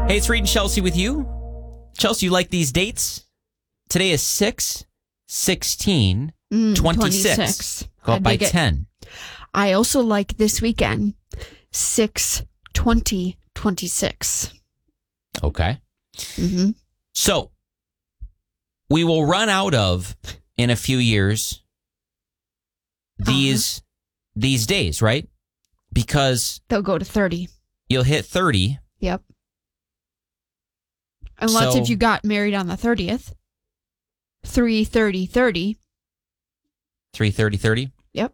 Hey, it's Reed and Chelsea with you. Chelsea, you like these dates? Today is 6/16/26. 26. Go up by dig it. 10. I also like this weekend, 6/20/26. Okay. Mm-hmm. So, we will run out of, in a few years, these days, right? Because They'll go to 30. you'll hit 30. Yep. Unless So- if you got married on the 30th. 3/30/30. 3/30/30. Yep.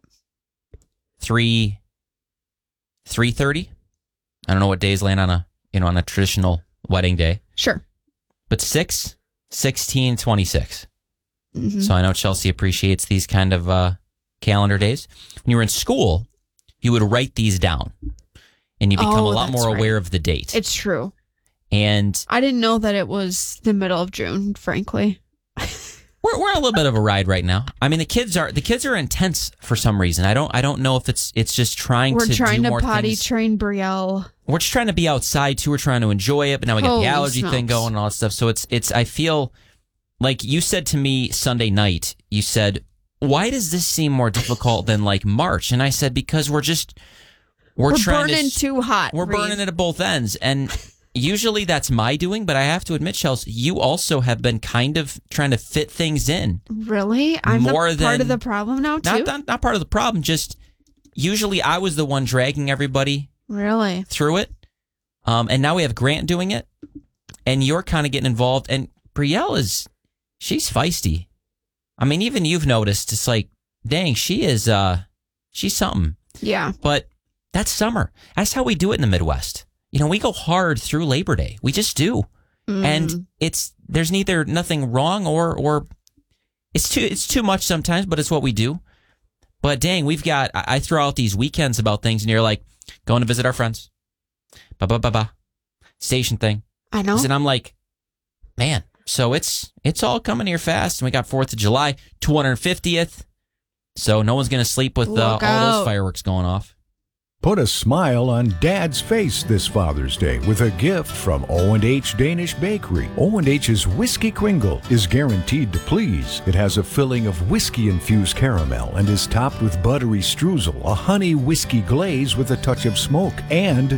3/30. I don't know what days land on a traditional wedding day, Sure. but 6/16/26. Mm-hmm. So I know Chelsea appreciates these kind of calendar days. When you were in school, you would write these down, and you become a lot that's more right. aware of the date. It's true. And I didn't know that it was the middle of June, frankly. we're on a little bit of a ride right now. I mean, the kids are intense for some reason. I don't know if it's just trying We're to trying do to more potty things. train Brielle. We're just trying to be outside too. We're trying to enjoy it, but now we got Holy the allergy thing smokes. going and all that stuff. So it's. I feel like you said to me Sunday night. You said, "Why does this seem more difficult than like March?" And I said, "Because we're trying burning to, too hot. We're Reed. burning it at both ends." And usually that's my doing, but I have to admit, Chelsea, you also have been kind of trying to fit things in. Really? I'm More the part than- of the problem now, too? Not part of the problem. Just usually I was the one dragging everybody Really? through it. And now we have Grant doing it, and you're kind of getting involved. And Brielle she's feisty. I mean, even you've noticed, it's like, dang, she's something. Yeah. But that's summer. That's how we do it in the Midwest. We go hard through Labor Day. We just do. And there's nothing wrong or it's too much sometimes, but it's what we do. But dang, I throw out these weekends about things, and you're like, going to visit our friends. Station thing. I know. And I'm like, man, so it's all coming here fast. And we got 4th of July, 250th. So no one's going to sleep with all Look those out. fireworks going off. Put a smile on Dad's face this Father's Day with a gift from O&H Danish Bakery. O&H's Whiskey Kringle is guaranteed to please. It has a filling of whiskey-infused caramel and is topped with buttery streusel, a honey whiskey glaze with a touch of smoke, and